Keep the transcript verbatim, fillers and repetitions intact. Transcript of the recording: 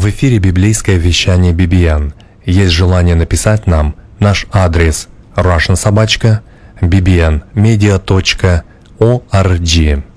В эфире библейское вещание би би эн. Есть желание написать нам? Наш адрес russian собака би би эн медиа точка орг.